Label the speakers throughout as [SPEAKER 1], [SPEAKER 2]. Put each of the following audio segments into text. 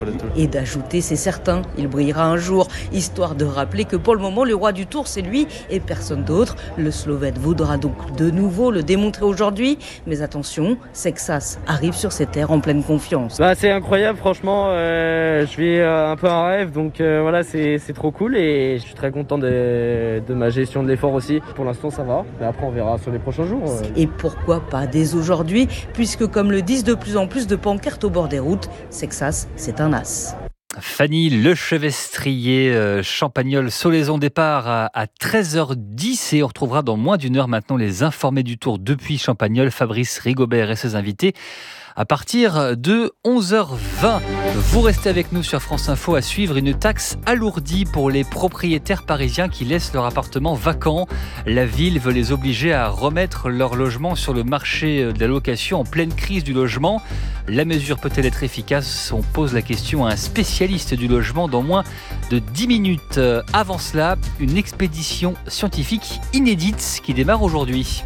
[SPEAKER 1] Et d'ajouter, c'est certain, il brillera un jour, histoire de rappeler que pour le moment, le roi du Tour, c'est lui et personne d'autre. Le Slovène voudra donc de nouveau le démontrer aujourd'hui. Mais attention, Sexas arrive sur ses terres en pleine confiance.
[SPEAKER 2] C'est incroyable, franchement, je vis un peu un rêve, donc voilà, c'est trop cool et je suis très content de ma gestion de l'effort aussi. Pour l'instant, ça va, mais après on verra sur les prochains jours.
[SPEAKER 1] Et pourquoi pas dès aujourd'hui, puisque comme le disent de plus en plus de pancartes au bord des routes, Sexas, c'est un as.
[SPEAKER 3] Fanny Lechevestrier, Champagnole-Solaison, départ à 13h10 et on retrouvera dans moins d'une heure maintenant les informés du Tour depuis Champagnole, Fabrice Rigobert et ses invités à partir de 11h20. Vous restez avec nous sur France Info à suivre une taxe alourdie pour les propriétaires parisiens qui laissent leur appartement vacant. La ville veut les obliger à remettre leur logement sur le marché de la location en pleine crise du logement. La mesure peut-elle être efficace ? On pose la question à un spécialiste du logement dans moins de 10 minutes. Avant cela, une expédition scientifique inédite qui démarre aujourd'hui.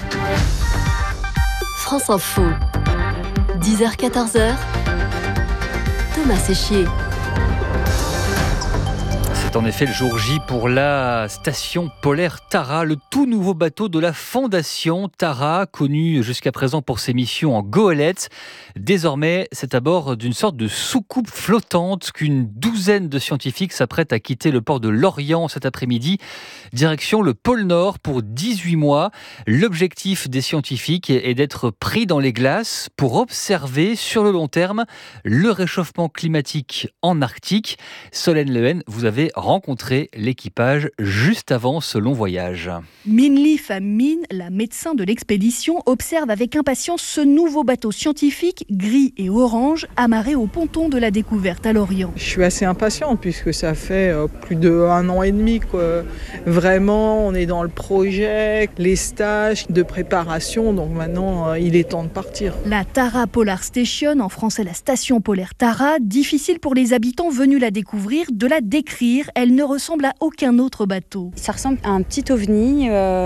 [SPEAKER 4] France Info. 10h-14h, Thomas Séchier.
[SPEAKER 3] C'est en effet le jour J pour la station polaire Tara, le tout nouveau bateau de la fondation Tara, connu jusqu'à présent pour ses missions en goélette. Désormais, c'est à bord d'une sorte de soucoupe flottante qu'une douzaine de scientifiques s'apprêtent à quitter le port de Lorient cet après-midi, direction le pôle Nord pour 18 mois. L'objectif des scientifiques est d'être pris dans les glaces pour observer sur le long terme le réchauffement climatique en Arctique. Solène Lehen, vous avez rencontré l'équipage juste avant ce long voyage.
[SPEAKER 5] Minli Pham-Minh, la médecin de l'expédition, observe avec impatience ce nouveau bateau scientifique, gris et orange, amarré au ponton de la découverte à Lorient.
[SPEAKER 6] Je suis assez impatiente puisque ça fait plus d'1 an et demi, quoi. Vraiment, on est dans le projet, les stages de préparation, donc maintenant il est temps de partir.
[SPEAKER 5] La Tara Polar Station, en français la station polaire Tara, difficile pour les habitants venus la découvrir de la décrire. Elle ne ressemble à aucun autre bateau.
[SPEAKER 7] Ça ressemble à un petit ovni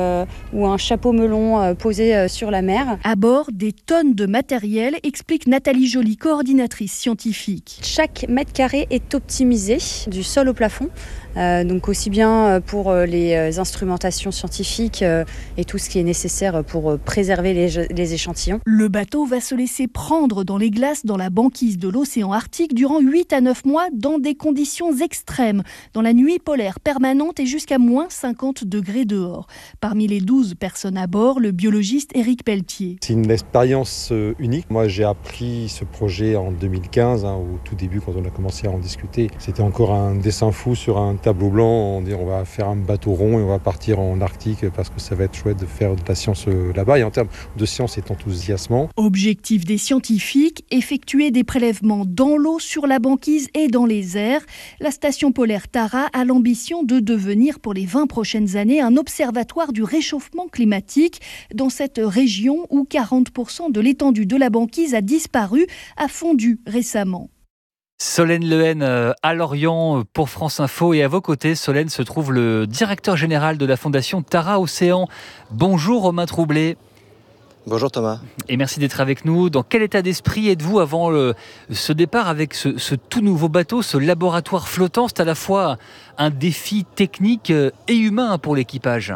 [SPEAKER 7] ou un chapeau melon posé sur la mer.
[SPEAKER 5] À bord, des tonnes de matériel, explique Nathalie Joly, coordinatrice scientifique.
[SPEAKER 7] Chaque mètre carré est optimisé du sol au plafond. Donc aussi bien pour les instrumentations scientifiques et tout ce qui est nécessaire pour préserver les échantillons.
[SPEAKER 5] Le bateau va se laisser prendre dans les glaces dans la banquise de l'océan Arctique durant 8 à 9 mois dans des conditions extrêmes, dans la nuit polaire permanente et jusqu'à moins 50 degrés dehors. Parmi les 12 personnes à bord, le biologiste Éric Pelletier.
[SPEAKER 8] C'est une expérience unique. Moi, j'ai appris ce projet en 2015, au tout début quand on a commencé à en discuter. C'était encore un dessin fou sur un tableau blanc, on dit on va faire un bateau rond et on va partir en Arctique parce que ça va être chouette de faire de la science là-bas. Et en termes de science, c'est enthousiasmant.
[SPEAKER 5] Objectif des scientifiques, effectuer des prélèvements dans l'eau, sur la banquise et dans les airs. La station polaire Tara a l'ambition de devenir pour les 20 prochaines années un observatoire du réchauffement climatique dans cette région où 40% de l'étendue de la banquise a disparu, a fondu récemment.
[SPEAKER 3] Solène Lehen à Lorient pour France Info et à vos côtés, Solène, se trouve le directeur général de la fondation Tara Océan. Bonjour Romain Troublé.
[SPEAKER 9] Bonjour Thomas.
[SPEAKER 3] Et merci d'être avec nous. Dans quel état d'esprit êtes-vous avant ce départ avec ce tout nouveau bateau, ce laboratoire flottant ? C'est à la fois un défi technique et humain pour l'équipage.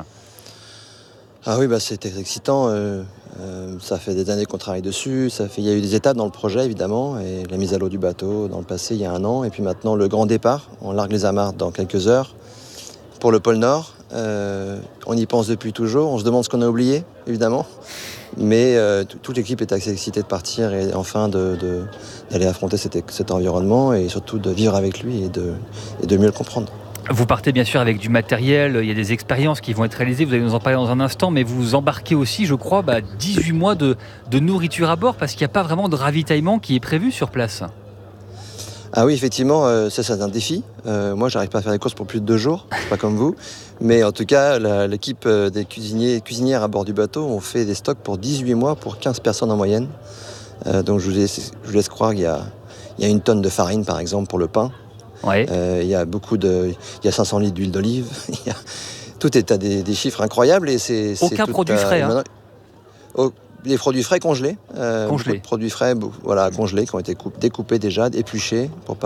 [SPEAKER 9] Ah oui, c'était excitant. Ça fait des années qu'on travaille dessus. Il y a eu des étapes dans le projet évidemment, et la mise à l'eau du bateau dans le passé il y a 1 an, et puis maintenant le grand départ. On largue les amarres dans quelques heures pour le pôle Nord. On y pense depuis toujours. On se demande ce qu'on a oublié évidemment, mais toute l'équipe est assez excitée de partir et enfin d'aller affronter cet environnement et surtout de vivre avec lui et de mieux le comprendre.
[SPEAKER 3] Vous partez bien sûr avec du matériel, il y a des expériences qui vont être réalisées, vous allez nous en parler dans un instant, mais vous embarquez aussi, je crois, 18 mois de nourriture à bord, parce qu'il n'y a pas vraiment de ravitaillement qui est prévu sur place.
[SPEAKER 9] Ah oui, effectivement, ça c'est un défi. Moi, j'arrive pas à faire les courses pour plus de 2 jours, pas comme vous. Mais en tout cas, l'équipe des cuisiniers et cuisinières à bord du bateau ont fait des stocks pour 18 mois, pour 15 personnes en moyenne. Donc je vous laisse croire qu'il y a 1 tonne de farine, par exemple, pour le pain.
[SPEAKER 3] Ouais.
[SPEAKER 9] Il y a 500 litres d'huile d'olive. Tout est à des chiffres incroyables. Et
[SPEAKER 3] aucun produit frais.
[SPEAKER 9] Les produits frais congelés.
[SPEAKER 3] Congelés.
[SPEAKER 9] Beaucoup de produits frais congelés qui ont été découpés déjà, épluchés pour pas